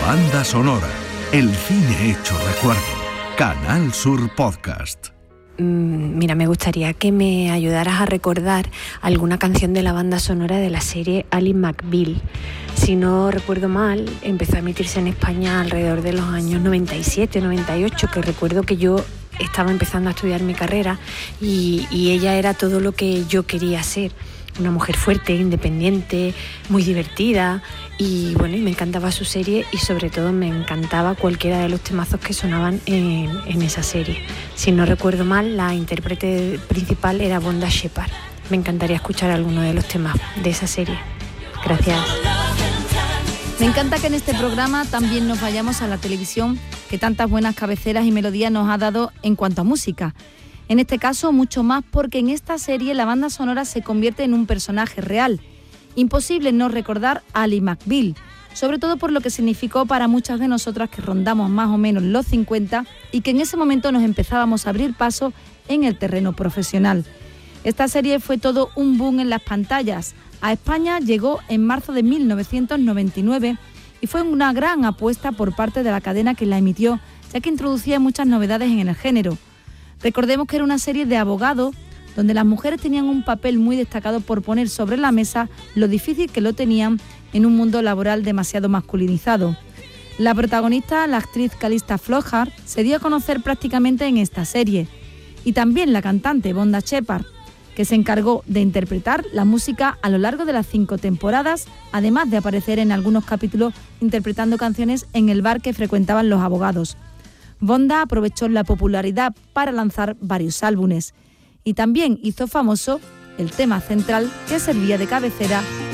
banda sonora, el cine hecho recuerdo. Canal Sur Podcast. Mira, me gustaría que me ayudaras a recordar alguna canción de la banda sonora de la serie Ally McBeal. Si no recuerdo mal, empezó a emitirse en España alrededor de los años 97, 98, que recuerdo que yo estaba empezando a estudiar mi carrera y ella era todo lo que yo quería ser. Una mujer fuerte, independiente, muy divertida y bueno, y me encantaba su serie y sobre todo me encantaba cualquiera de los temazos que sonaban en esa serie. Si no recuerdo mal, la intérprete principal era Vonda Shepard. Me encantaría escuchar alguno de los temas de esa serie. Gracias. Me encanta que en este programa también nos vayamos a la televisión, que tantas buenas cabeceras y melodías nos ha dado en cuanto a música. En este caso, mucho más porque en esta serie la banda sonora se convierte en un personaje real. Imposible no recordar a Ally McBeal, sobre todo por lo que significó para muchas de nosotras que rondamos más o menos los 50 y que en ese momento nos empezábamos a abrir paso en el terreno profesional. Esta serie fue todo un boom en las pantallas. A España llegó en marzo de 1999 y fue una gran apuesta por parte de la cadena que la emitió, ya que introducía muchas novedades en el género. Recordemos que era una serie de abogados donde las mujeres tenían un papel muy destacado por poner sobre la mesa lo difícil que lo tenían en un mundo laboral demasiado masculinizado. La protagonista, la actriz Calista Flockhart, se dio a conocer prácticamente en esta serie. Y también la cantante Vonda Shepard, que se encargó de interpretar la música a lo largo de las 5 temporadas, además de aparecer en algunos capítulos interpretando canciones en el bar que frecuentaban los abogados. Vonda aprovechó la popularidad para lanzar varios álbumes y también hizo famoso el tema central que servía de cabecera